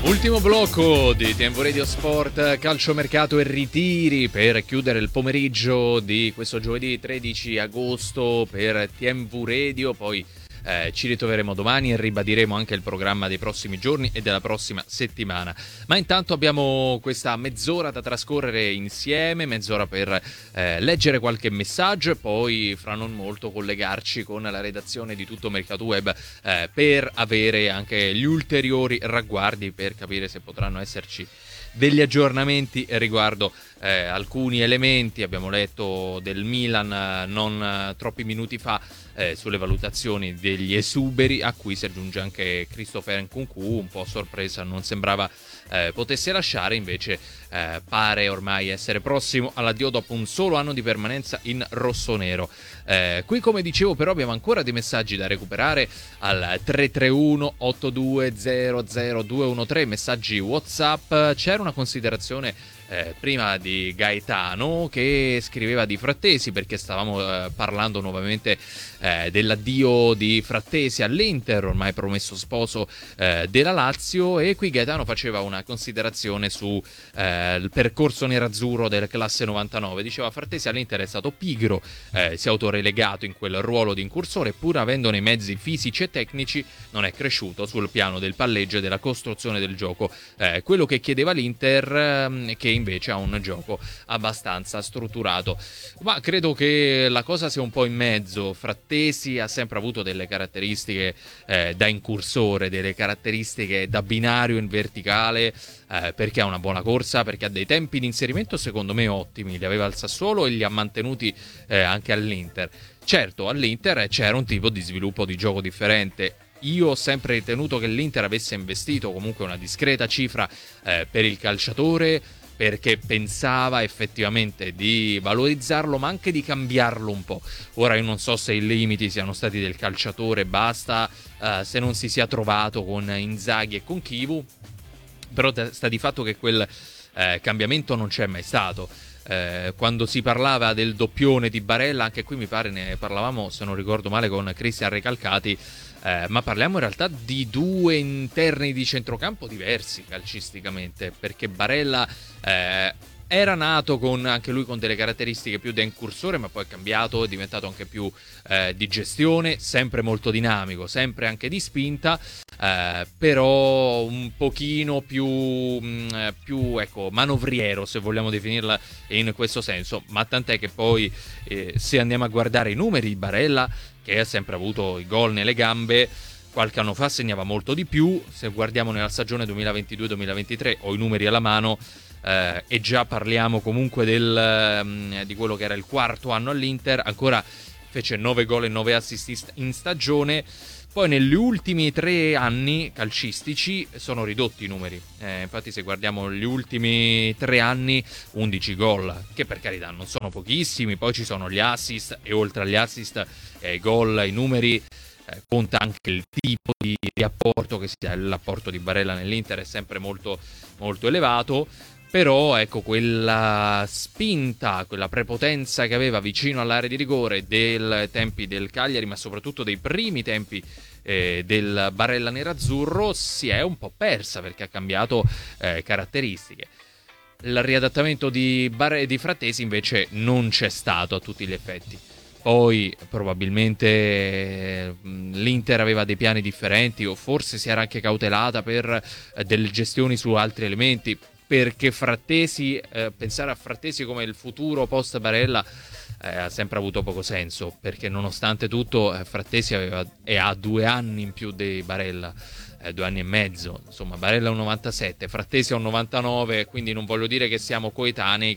Ultimo blocco di Tempo Radio Sport, calciomercato e ritiri per chiudere il pomeriggio di questo giovedì 13 agosto per Tempo Radio. Poi ci ritroveremo domani e ribadiremo anche il programma dei prossimi giorni e della prossima settimana. Ma intanto abbiamo questa mezz'ora da trascorrere insieme, mezz'ora per leggere qualche messaggio e poi fra non molto collegarci con la redazione di Tutto Mercato Web per avere anche gli ulteriori ragguardi, per capire se potranno esserci degli aggiornamenti riguardo alcuni elementi. Abbiamo letto del Milan non troppi minuti fa sulle valutazioni degli esuberi, a cui si aggiunge anche Christopher Nkunku, un po' sorpresa, non sembrava potesse lasciare, invece pare ormai essere prossimo all'addio dopo un solo anno di permanenza in rossonero. Qui, come dicevo, però abbiamo ancora dei messaggi da recuperare al 331 8200 213, messaggi WhatsApp. C'era una considerazione prima di Gaetano che scriveva di Frattesi, perché stavamo parlando nuovamente dell'addio di Frattesi all'Inter, ormai promesso sposo della Lazio, e qui Gaetano faceva una considerazione su il percorso nerazzurro del classe 99. Diceva: Frattesi all'Inter è stato pigro, si è autorelegato in quel ruolo di incursore, pur avendone i mezzi fisici e tecnici non è cresciuto sul piano del palleggio e della costruzione del gioco, quello che chiedeva l'Inter, che invece ha un gioco abbastanza strutturato. Ma credo che la cosa sia un po' in mezzo. Frattesi ha sempre avuto delle caratteristiche da incursore, delle caratteristiche da binario in verticale, perché ha una buona corsa, perché ha dei tempi di inserimento secondo me ottimi, li aveva al Sassuolo e li ha mantenuti anche all'Inter. Certo, all'Inter c'era un tipo di sviluppo di gioco differente. Io ho sempre ritenuto che l'Inter avesse investito comunque una discreta cifra per il calciatore, perché pensava effettivamente di valorizzarlo, ma anche di cambiarlo un po'. Ora io non so se i limiti siano stati del calciatore basta, se non si sia trovato con Inzaghi e con Chivu, però sta di fatto che quel cambiamento non c'è mai stato. Quando si parlava del doppione di Barella, anche qui mi pare ne parlavamo, se non ricordo male, con Cristian Recalcati, ma parliamo in realtà di due interni di centrocampo diversi calcisticamente, perché Barella era nato con anche lui con delle caratteristiche più da incursore, ma poi è cambiato, è diventato anche più di gestione, sempre molto dinamico, sempre anche di spinta, però un pochino più ecco, manovriero, se vogliamo definirla in questo senso. Ma tant'è che poi se andiamo a guardare i numeri di Barella, che ha sempre avuto i gol nelle gambe, qualche anno fa segnava molto di più. Se guardiamo nella stagione 2022-2023 ho i numeri alla mano, e già parliamo comunque di quello che era il quarto anno all'Inter, ancora fece 9 gol e 9 assist in stagione. Poi negli ultimi 3 anni calcistici sono ridotti i numeri, infatti se guardiamo gli ultimi 3 anni 11 gol, che per carità non sono pochissimi, poi ci sono gli assist e oltre agli assist i gol, i numeri, conta anche il tipo di apporto che sia. L'apporto di Barella nell'Inter è sempre molto, molto elevato, però ecco, quella spinta, quella prepotenza che aveva vicino all'area di rigore dei tempi del Cagliari, ma soprattutto dei primi tempi del Barella nerazzurro, si è un po' persa, perché ha cambiato caratteristiche. Il riadattamento di Frattesi invece non c'è stato a tutti gli effetti. Poi probabilmente l'Inter aveva dei piani differenti, o forse si era anche cautelata per delle gestioni su altri elementi, perché Frattesi, pensare a Frattesi come il futuro post Barella ha sempre avuto poco senso, perché nonostante tutto Frattesi aveva e ha 2 anni in più di Barella, 2 anni e mezzo, insomma. Barella è un 97, Frattesi è un 99, quindi non voglio dire che siano coetanei,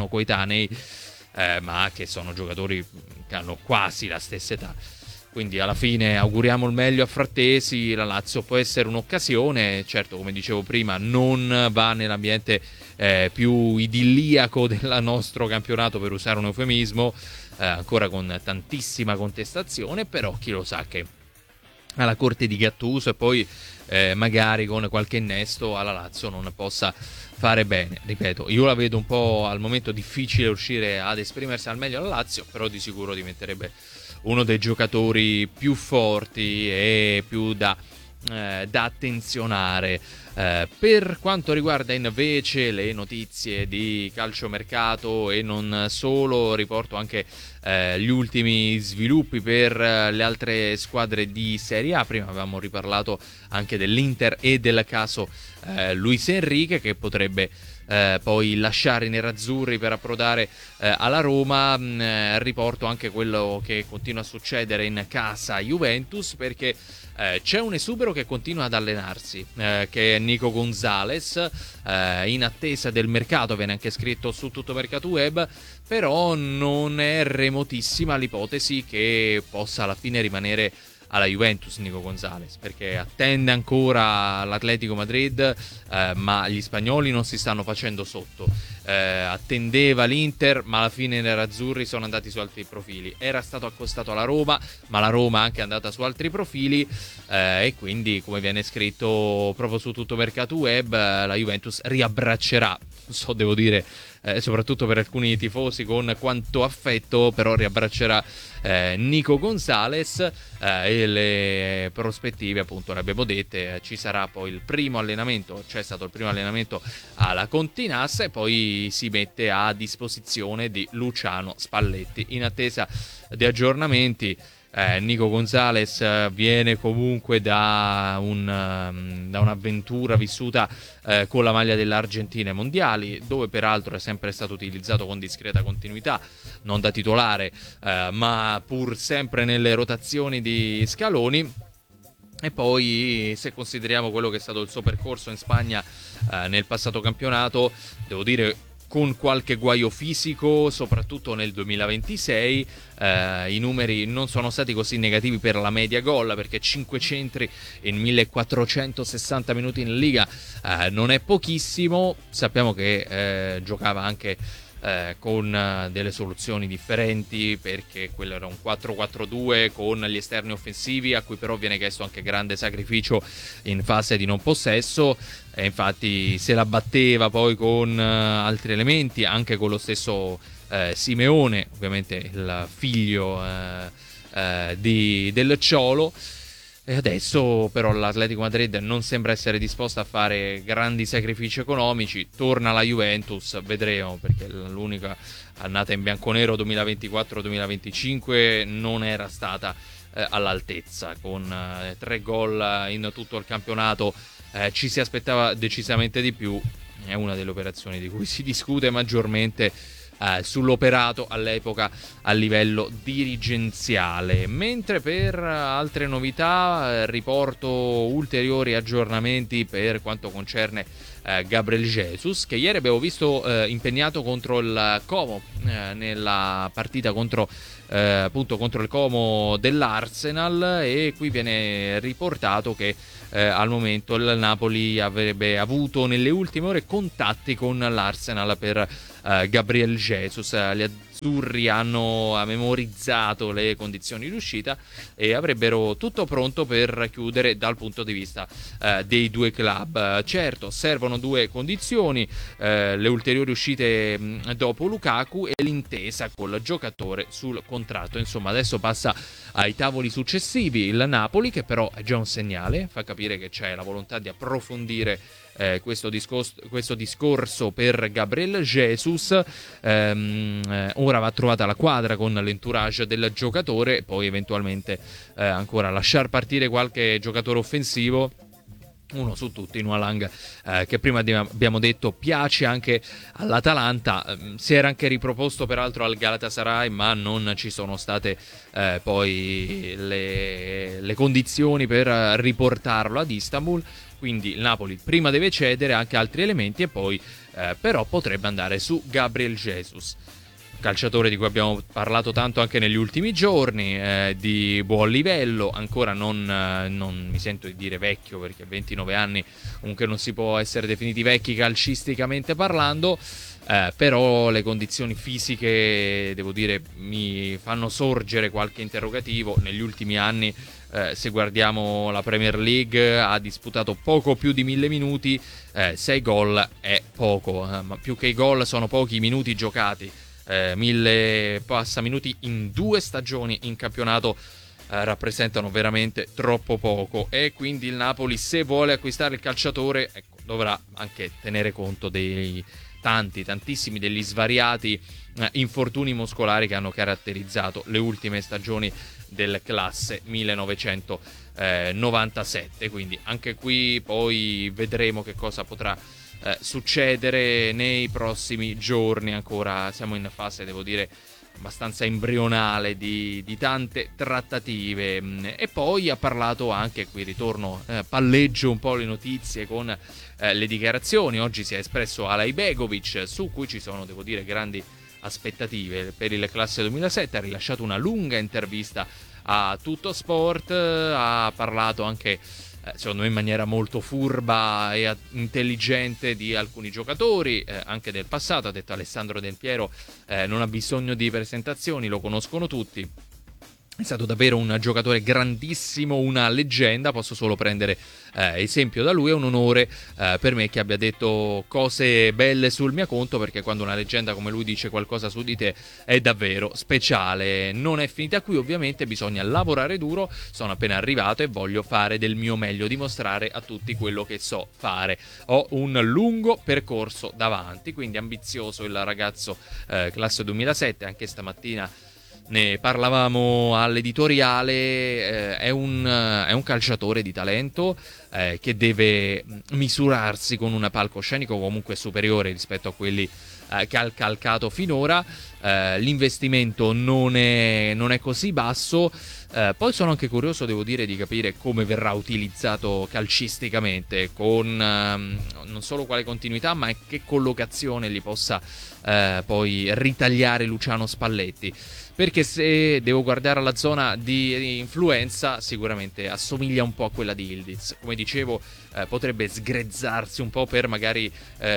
ma che sono giocatori che hanno quasi la stessa età. Quindi alla fine auguriamo il meglio a Frattesi. La Lazio può essere un'occasione, certo, come dicevo prima, non va nell'ambiente più idilliaco del nostro campionato, per usare un eufemismo, ancora con tantissima contestazione, però chi lo sa che alla corte di Gattuso e poi magari con qualche innesto alla Lazio non possa fare bene. Ripeto, io la vedo un po' al momento difficile uscire ad esprimersi al meglio alla Lazio, però di sicuro diventerebbe uno dei giocatori più forti e più da da attenzionare. Per quanto riguarda invece le notizie di calciomercato e non solo, riporto anche gli ultimi sviluppi per le altre squadre di Serie A. Prima avevamo riparlato anche dell'Inter e del caso Luis Enrique, che potrebbe poi lasciare i nerazzurri per approdare alla Roma. Riporto anche quello che continua a succedere in casa Juventus, perché c'è un esubero che continua ad allenarsi, che è Nico Gonzalez, in attesa del mercato, viene anche scritto su Tuttomercatoweb, però non è remotissima l'ipotesi che possa alla fine rimanere alla Juventus Nico Gonzalez, perché attende ancora l'Atletico Madrid, ma gli spagnoli non si stanno facendo sotto. Attendeva l'Inter, ma alla fine i nerazzurri sono andati su altri profili. Era stato accostato alla Roma, ma la Roma è anche andata su altri profili, e quindi, come viene scritto proprio su Tuttomercatoweb, la Juventus riabbraccerà, non so, devo dire, soprattutto per alcuni tifosi con quanto affetto, però riabbraccerà Nico Gonzalez, e le prospettive appunto le abbiamo dette. Ci sarà poi il primo allenamento, c'è stato il primo allenamento alla Continas, e poi si mette a disposizione di Luciano Spalletti in attesa di aggiornamenti. Nico Gonzalez viene comunque da un'avventura vissuta con la maglia dell'Argentina ai mondiali, dove peraltro è sempre stato utilizzato con discreta continuità, non da titolare, ma pur sempre nelle rotazioni di Scaloni. E poi, se consideriamo quello che è stato il suo percorso in Spagna nel passato campionato, devo dire con qualche guaio fisico, soprattutto nel 2026. I numeri non sono stati così negativi per la media gol, perché 5 centri in 1460 minuti in Liga non è pochissimo. Sappiamo che giocava anche con delle soluzioni differenti, perché quello era un 4-4-2 con gli esterni offensivi, a cui però viene chiesto anche grande sacrificio in fase di non possesso, e infatti se la batteva poi con altri elementi, anche con lo stesso Simeone, ovviamente il figlio del Ciolo. E adesso però l'Atletico Madrid non sembra essere disposto a fare grandi sacrifici economici. Torna la Juventus, vedremo, perché l'unica annata in bianconero 2024-2025 non era stata all'altezza. Con 3 gol in tutto il campionato ci si aspettava decisamente di più. È una delle operazioni di cui si discute maggiormente sull'operato all'epoca a livello dirigenziale. Mentre per altre novità riporto ulteriori aggiornamenti per quanto concerne Gabriel Jesus, che ieri abbiamo visto impegnato contro il Como, nella partita contro il Como dell'Arsenal, e qui viene riportato che al momento il Napoli avrebbe avuto nelle ultime ore contatti con l'Arsenal per Gabriel Jesus. Gli azzurri hanno memorizzato le condizioni di uscita e avrebbero tutto pronto per chiudere dal punto di vista dei due club. Certo, servono 2 condizioni: le ulteriori uscite dopo Lukaku e l'intesa col giocatore sul contratto. Insomma, adesso passa ai tavoli successivi il Napoli, che però è già un segnale, fa capire che c'è la volontà di approfondire questo discorso per Gabriel Jesus. Ora va trovata la quadra con l'entourage del giocatore, poi eventualmente ancora lasciar partire qualche giocatore offensivo. Uno su tutti, Nualang, che prima abbiamo detto piace anche all'Atalanta. Si era anche riproposto peraltro al Galatasaray, ma non ci sono state poi le condizioni per riportarlo ad Istanbul. Quindi il Napoli prima deve cedere anche altri elementi, e poi però potrebbe andare su Gabriel Jesus, calciatore di cui abbiamo parlato tanto anche negli ultimi giorni, di buon livello. Ancora non mi sento di dire vecchio, perché a 29 anni comunque non si può essere definiti vecchi calcisticamente parlando, però le condizioni fisiche, devo dire, mi fanno sorgere qualche interrogativo. Negli ultimi anni, se guardiamo la Premier League, ha disputato poco più di 1000 minuti, 6 gol è poco, ma più che i gol sono pochi i minuti giocati. 1000 passa minuti in 2 stagioni in campionato rappresentano veramente troppo poco, e quindi il Napoli, se vuole acquistare il calciatore, ecco, dovrà anche tenere conto dei tantissimi, degli svariati infortuni muscolari che hanno caratterizzato le ultime stagioni del classe 1997. Quindi anche qui poi vedremo che cosa potrà succedere nei prossimi giorni. Ancora siamo in fase, devo dire, abbastanza embrionale di tante trattative. E poi ha parlato anche, qui ritorno, palleggio un po' le notizie con le dichiarazioni. Oggi si è espresso Alay Begovic, su cui ci sono, devo dire, grandi aspettative per il classe 2007. Ha rilasciato una lunga intervista a Tutto Sport, ha parlato anche secondo me in maniera molto furba e intelligente di alcuni giocatori, anche del passato. Ha detto: Alessandro Del Piero non ha bisogno di presentazioni, lo conoscono tutti. È stato davvero un giocatore grandissimo, una leggenda, posso solo prendere esempio da lui. È un onore per me che abbia detto cose belle sul mio conto, perché quando una leggenda come lui dice qualcosa su di te è davvero speciale. Non è finita qui, ovviamente bisogna lavorare duro, sono appena arrivato e voglio fare del mio meglio, dimostrare a tutti quello che so fare. Ho un lungo percorso davanti, quindi ambizioso il ragazzo classe 2007, anche stamattina ne parlavamo all'editoriale. È un calciatore di talento che deve misurarsi con un palcoscenico comunque superiore rispetto a quelli che ha calcato finora. L'investimento non è così basso. Poi sono anche curioso, devo dire, di capire come verrà utilizzato calcisticamente, con non solo quale continuità, ma che collocazione gli possa poi ritagliare Luciano Spalletti. Perché se devo guardare alla zona di influenza, sicuramente assomiglia un po' a quella di Yildiz. Come dicevo, potrebbe sgrezzarsi un po' per magari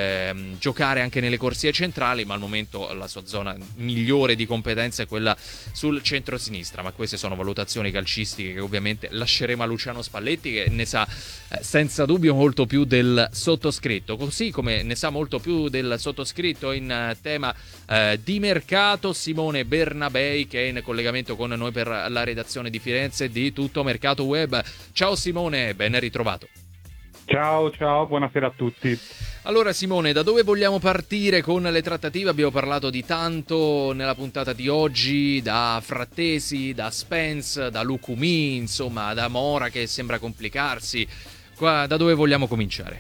giocare anche nelle corsie centrali, ma al momento la sua zona migliore di competenza è quella sul centro-sinistra. Ma queste sono valutazioni calcistiche che ovviamente lasceremo a Luciano Spalletti, che ne sa senza dubbio molto più del sottoscritto, così come ne sa molto più del sottoscritto in tema di mercato Simone Bernabei, che è in collegamento con noi per la redazione di Firenze di Tutto Mercato Web. Ciao Simone, ben ritrovato. Ciao, buonasera a tutti. Allora Simone, da dove vogliamo partire con le trattative? Abbiamo parlato di tanto nella puntata di oggi, da Frattesi, da Spence, da Lucumí, insomma da Mora che sembra complicarsi. Qua, da dove vogliamo cominciare?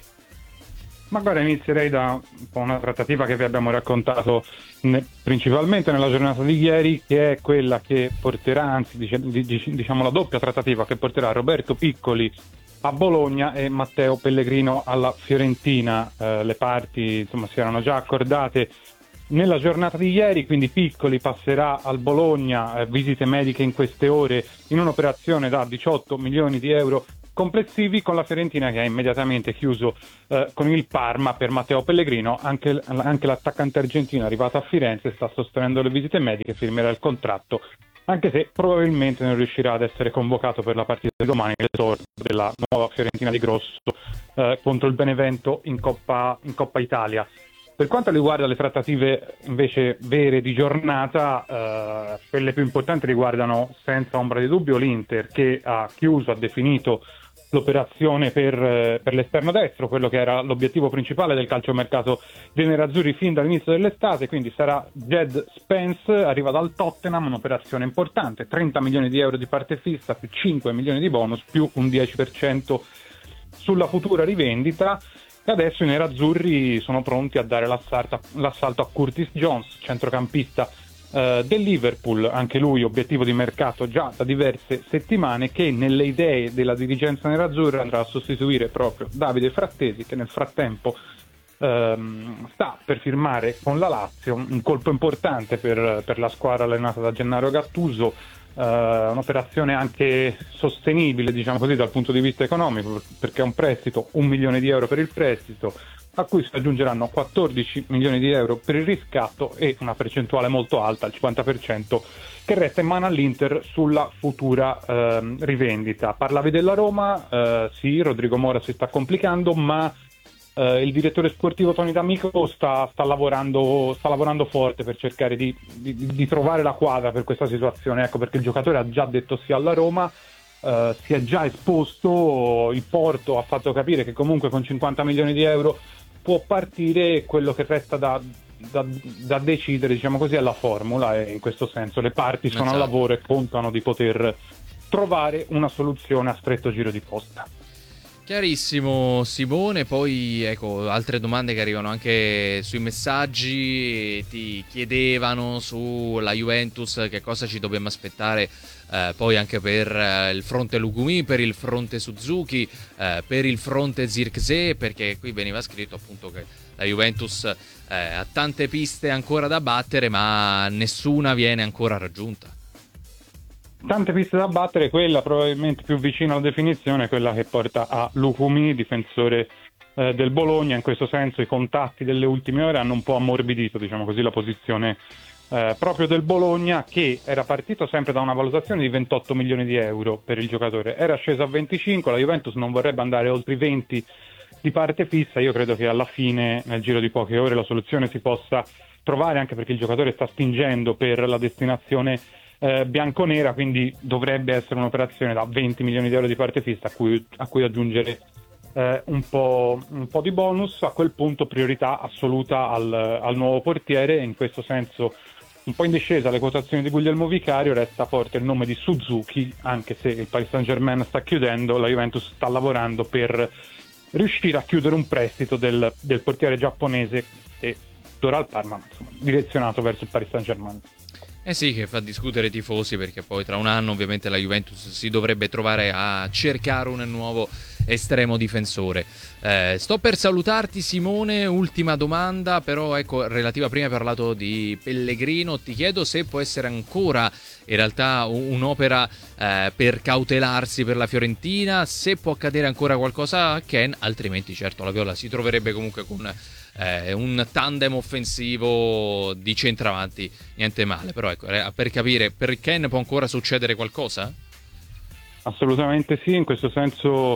Ma guarda, inizierei da un po' una trattativa che vi abbiamo raccontato principalmente nella giornata di ieri, che è quella che porterà, anzi diciamo la doppia trattativa che porterà Roberto Piccoli a Bologna e Matteo Pellegrino alla Fiorentina. Le parti insomma si erano già accordate nella giornata di ieri, quindi Piccoli passerà al Bologna, visite mediche in queste ore, in un'operazione da 18 milioni di euro complessivi, con la Fiorentina che ha immediatamente chiuso con il Parma per Matteo Pellegrino. Anche l'attaccante argentino arrivato a Firenze sta sostenendo le visite mediche, firmerà il contratto, anche se probabilmente non riuscirà ad essere convocato per la partita di domani, l'esordio della nuova Fiorentina di Grosso contro il Benevento in Coppa Italia. Per quanto riguarda le trattative invece vere di giornata, quelle più importanti riguardano senza ombra di dubbio l'Inter, che ha definito l'operazione per l'esterno destro, quello che era l'obiettivo principale del calciomercato dei nerazzurri fin dall'inizio dell'estate. Quindi sarà Jed Spence, arriva dal Tottenham, un'operazione importante, 30 milioni di euro di parte fissa più 5 milioni di bonus più un 10% sulla futura rivendita. E adesso i nerazzurri sono pronti a dare l'assalto a Curtis Jones, centrocampista del Liverpool, anche lui obiettivo di mercato già da diverse settimane, che nelle idee della dirigenza nerazzurra andrà a sostituire proprio Davide Frattesi, che nel frattempo sta per firmare con la Lazio, un colpo importante per la squadra allenata da Gennaro Gattuso. Un'operazione anche sostenibile, diciamo così, dal punto di vista economico, perché è un prestito, 1 milione di euro per il prestito, a cui si aggiungeranno 14 milioni di euro per il riscatto e una percentuale molto alta, il 50%, che resta in mano all'Inter sulla futura rivendita. Parlavi della Roma, sì, Rodrigo Mora si sta complicando, ma il direttore sportivo Tony D'Amico sta lavorando forte per cercare di trovare la quadra per questa situazione, ecco, perché il giocatore ha già detto sì alla Roma, si è già esposto, il Porto ha fatto capire che comunque con 50 milioni di euro può partire, quello che resta da decidere, diciamo così, è la formula, e in questo senso le parti sono al lavoro e contano di poter trovare una soluzione a stretto giro di posta. Chiarissimo Simone, poi ecco altre domande che arrivano anche sui messaggi, ti chiedevano sulla Juventus che cosa ci dobbiamo aspettare poi anche per il fronte Lugumi, per il fronte Suzuki, per il fronte Zirkzee, perché qui veniva scritto appunto che la Juventus ha tante piste ancora da battere ma nessuna viene ancora raggiunta. Tante piste da battere, quella probabilmente più vicina alla definizione è quella che porta a Lukumi, difensore del Bologna. In questo senso i contatti delle ultime ore hanno un po' ammorbidito, diciamo così, la posizione proprio del Bologna, che era partito sempre da una valutazione di 28 milioni di euro per il giocatore, era sceso a 25, la Juventus non vorrebbe andare oltre i 20 di parte fissa. Io credo che alla fine, nel giro di poche ore, la soluzione si possa trovare, anche perché il giocatore sta spingendo per la destinazione bianconera, quindi dovrebbe essere un'operazione da 20 milioni di euro di parte fissa a cui aggiungere un po' di bonus. A quel punto priorità assoluta al nuovo portiere, in questo senso un po' in discesa le quotazioni di Guglielmo Vicario, resta forte il nome di Suzuki, anche se il Paris Saint-Germain sta chiudendo, la Juventus sta lavorando per riuscire a chiudere un prestito del portiere giapponese e Doral Parma, insomma, direzionato verso il Paris Saint-Germain. Eh sì, che fa discutere i tifosi, perché poi tra un anno ovviamente la Juventus si dovrebbe trovare a cercare un nuovo estremo difensore. Sto per salutarti Simone, ultima domanda però ecco relativa, prima hai parlato di Pellegrino, ti chiedo se può essere ancora in realtà un'opera per cautelarsi per la Fiorentina, se può accadere ancora qualcosa a Ken, altrimenti certo la Viola si troverebbe comunque con un tandem offensivo di centravanti, niente male, però ecco, per capire, per Ken può ancora succedere qualcosa? Assolutamente sì, in questo senso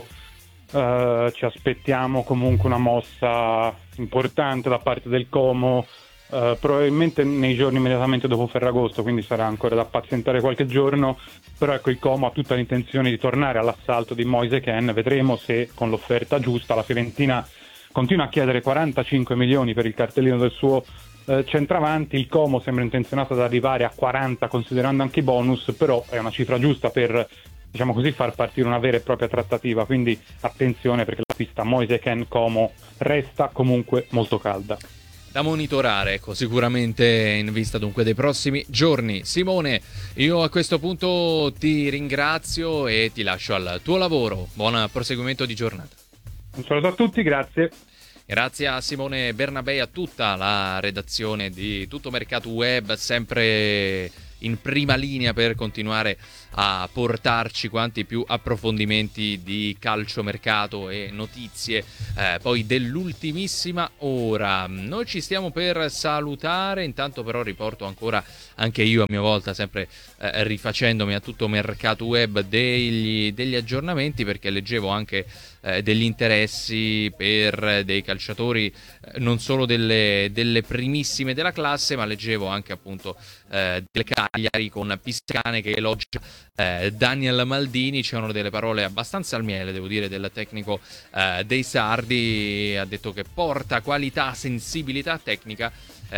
ci aspettiamo comunque una mossa importante da parte del Como, probabilmente nei giorni immediatamente dopo Ferragosto, quindi sarà ancora da pazientare qualche giorno, però ecco il Como ha tutta l'intenzione di tornare all'assalto di Moise Kean. Vedremo se con l'offerta giusta la Fiorentina continua a chiedere 45 milioni per il cartellino del suo centravanti. Il Como sembra intenzionato ad arrivare a 40 considerando anche i bonus, però è una cifra giusta per, diciamo così, far partire una vera e propria trattativa, quindi attenzione perché la pista Moise Kean Como resta comunque molto calda. Da monitorare, ecco, sicuramente in vista dunque dei prossimi giorni. Simone, io a questo punto ti ringrazio e ti lascio al tuo lavoro. Buon proseguimento di giornata. Un saluto a tutti, grazie. Grazie a Simone Bernabei e a tutta la redazione di Tutto Mercato Web, sempre in prima linea per continuare a portarci quanti più approfondimenti di calciomercato e notizie poi dell'ultimissima ora. Noi ci stiamo per salutare, intanto però riporto ancora anche io a mia volta, sempre rifacendomi a Tutto Mercato Web, degli aggiornamenti, perché leggevo anche degli interessi per dei calciatori non solo delle primissime della classe, ma leggevo anche appunto delle Cagliari con Piscane che elogia Daniel Maldini. C'erano delle parole abbastanza al miele, devo dire, del tecnico dei sardi. Ha detto che porta qualità, sensibilità tecnica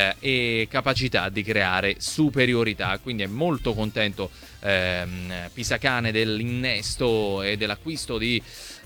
e capacità di creare superiorità, quindi è molto contento Pisacane dell'innesto e dell'acquisto di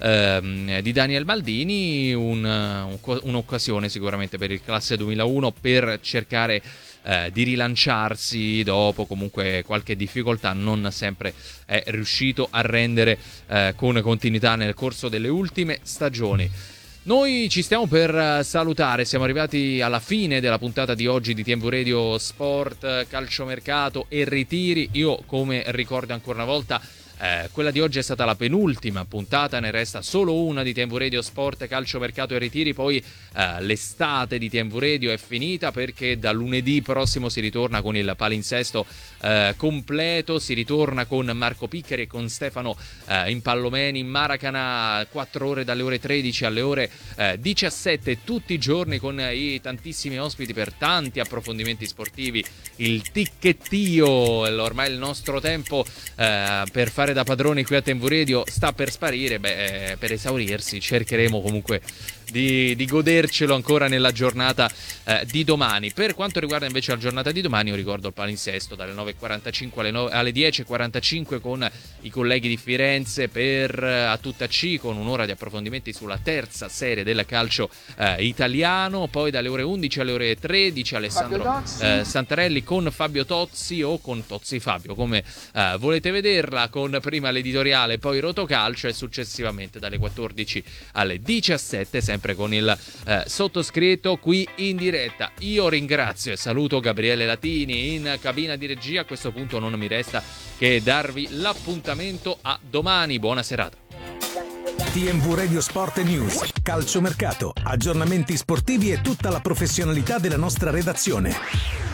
Daniel Maldini. Un'occasione sicuramente per il classe 2001 per cercare di rilanciarsi dopo comunque qualche difficoltà. Non sempre è riuscito a rendere con continuità nel corso delle ultime stagioni. Noi ci stiamo per salutare, siamo arrivati alla fine della puntata di oggi di TMV Radio Sport, calciomercato e ritiri. Io, come ricordo ancora una volta, Quella di oggi è stata la penultima puntata, ne resta solo una di TMV Radio Sport, Calcio, Mercato e Ritiri. Poi l'estate di TMV Radio è finita, perché da lunedì prossimo si ritorna con il palinsesto completo, si ritorna con Marco Piccari e con Stefano Impallomeni in Maracana, 4 ore dalle ore 13 alle ore 17 tutti i giorni, con i tantissimi ospiti per tanti approfondimenti sportivi. Il ticchettio, ormai il nostro tempo per fare da padroni qui a TMV Radio sta per sparire, per esaurirsi. Cercheremo comunque di godercelo ancora nella giornata di domani. Per quanto riguarda invece la giornata di domani, io ricordo il palinsesto dalle 9.45 alle 10.45 con i colleghi di Firenze per A Tutta C, con un'ora di approfondimenti sulla terza serie del calcio italiano. Poi dalle ore 11 alle ore 13 Alessandro Santarelli con Fabio Tozzi, o con Tozzi Fabio, come volete vederla, con prima l'editoriale, poi Rotocalcio, e successivamente dalle 14 alle 17 sempre con il sottoscritto qui in diretta. Io ringrazio e saluto Gabriele Latini in cabina di regia. A questo punto non mi resta che darvi l'appuntamento a domani. Buona serata. TMV Radio Sport News, calciomercato, aggiornamenti sportivi e tutta la professionalità della nostra redazione.